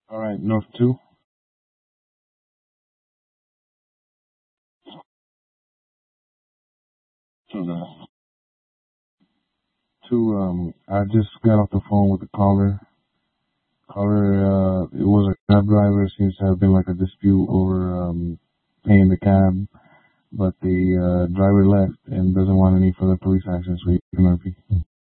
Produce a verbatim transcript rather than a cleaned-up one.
All right, North two. Okay. Two. Um, I just got off the phone with the caller. Caller. Uh, it was a cab driver. Seems to have been like a dispute over um paying the cab, but the uh, driver left and doesn't want any further police action. So, you Murphy.